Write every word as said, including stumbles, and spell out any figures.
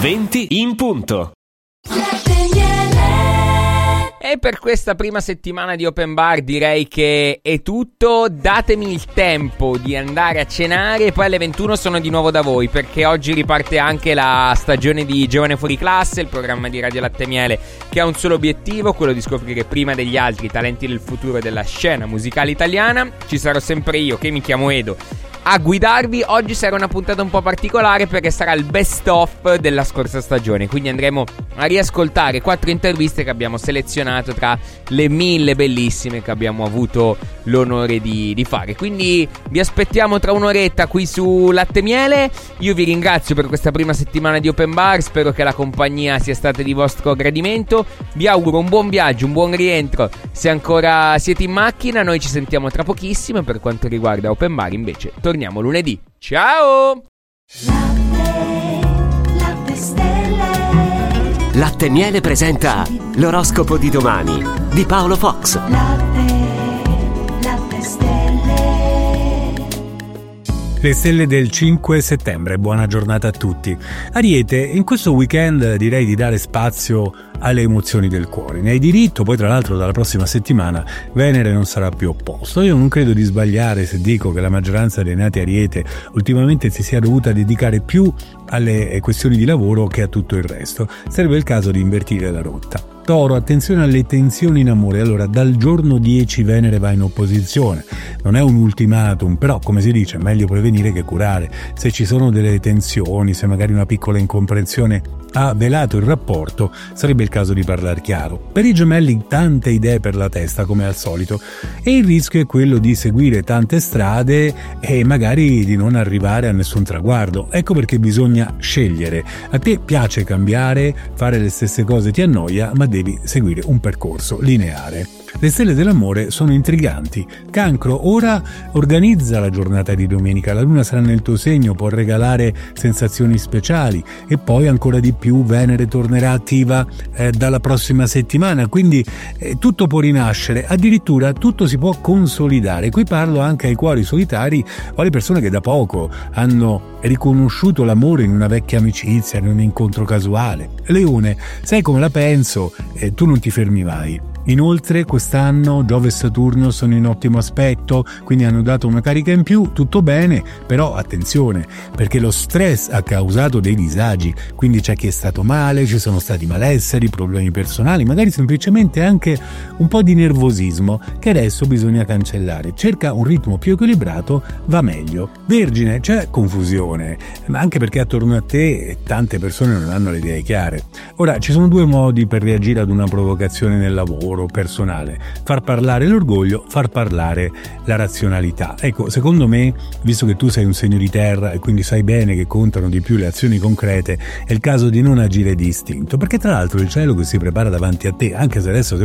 venti in punto. E per questa prima settimana di Open Bar direi che è tutto. Datemi il tempo di andare a cenare e poi alle ventuno sono di nuovo da voi, perché oggi riparte anche la stagione di Giovane Fuori Classe, il programma di Radio Latte e Miele che ha un solo obiettivo, quello di scoprire prima degli altri i talenti del futuro della scena musicale italiana. Ci sarò sempre io, che mi chiamo Edo, a guidarvi. Oggi sarà una puntata un po' particolare perché sarà il best of della scorsa stagione, quindi andremo a riascoltare quattro interviste che abbiamo selezionato tra le mille bellissime che abbiamo avuto l'onore di, di fare. Quindi vi aspettiamo tra un'oretta qui su Latte e Miele. Io vi ringrazio per questa prima settimana di Open Bar, spero che la compagnia sia stata di vostro gradimento. Vi auguro un buon viaggio, un buon rientro se ancora siete in macchina. Noi ci sentiamo tra pochissimo. Per quanto riguarda Open Bar invece torniamo lunedì. Ciao! Latte, latte stelle. Latte e Miele presenta l'oroscopo di domani di Paolo Fox. Latte, latte stelle. Le stelle del cinque settembre, buona giornata a tutti. Ariete, in questo weekend direi di dare spazio alle emozioni del cuore. Ne hai diritto, poi tra l'altro dalla prossima settimana Venere non sarà più opposto. Io non credo di sbagliare se dico che la maggioranza dei nati Ariete ultimamente si sia dovuta dedicare più alle questioni di lavoro che a tutto il resto. Sarebbe il caso di invertire la rotta. Toro, attenzione alle tensioni in amore. Allora, dal giorno dieci Venere va in opposizione. Non è un ultimatum, però come si dice, meglio prevenire che curare. Se ci sono delle tensioni, se magari una piccola incomprensione ha velato il rapporto, sarebbe il caso di parlare chiaro. Per i gemelli tante idee per la testa come al solito, e il rischio è quello di seguire tante strade e magari di non arrivare a nessun traguardo. Ecco perché bisogna scegliere. A te piace cambiare, fare le stesse cose ti annoia, ma devi seguire un percorso lineare. Le stelle dell'amore sono intriganti. Cancro, ora organizza la giornata di domenica. La luna sarà nel tuo segno, può regalare sensazioni speciali, e poi ancora di più Venere tornerà attiva eh, dalla prossima settimana, quindi eh, tutto può rinascere, addirittura tutto si può consolidare. Qui parlo anche ai cuori solitari o alle persone che da poco hanno riconosciuto l'amore in una vecchia amicizia, in un incontro casuale. Leone, sai come la penso, eh, tu non ti fermi mai. Inoltre quest'anno Giove e Saturno sono in ottimo aspetto, quindi hanno dato una carica in più, tutto bene, però attenzione, perché lo stress ha causato dei disagi, quindi c'è chi è stato male, ci sono stati malesseri, problemi personali, magari semplicemente anche un po' di nervosismo che adesso bisogna cancellare. Cerca un ritmo più equilibrato, va meglio. Vergine, c'è confusione, ma anche perché attorno a te tante persone non hanno le idee chiare. Ora, ci sono due modi per reagire ad una provocazione nel lavoro personale: far parlare l'orgoglio, far parlare la razionalità. Ecco, secondo me, visto che tu sei un segno di terra e quindi sai bene che contano di più le azioni concrete, è il caso di non agire di istinto, perché tra l'altro il cielo che si prepara davanti a te, anche se adesso